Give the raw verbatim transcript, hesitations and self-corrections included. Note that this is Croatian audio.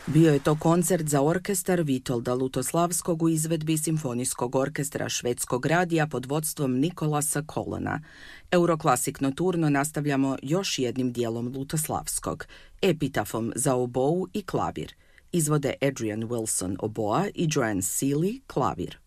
Bio je to koncert za orkestar Vitolda Lutoslavskog u izvedbi Simfonijskog orkestra Švedskog radija pod vodstvom Nikolasa Kolona. Euroklasik Nocturno nastavljamo još jednim dijelom Lutoslavskog, epitafom za obou i klavir. Izvode Adrian Wilson oboa i Joanne Seeley klavir.